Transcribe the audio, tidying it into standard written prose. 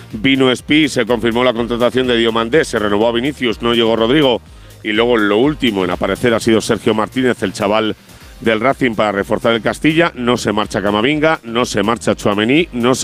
vino Espí, se confirmó la contratación de Diomandé, se renovó a Vinicius, no llegó Rodrigo. Y luego lo último en aparecer ha sido Sergio Martínez, el chaval del Racing, para reforzar el Castilla. No se marcha Camavinga, no se marcha Tchouaméni, no se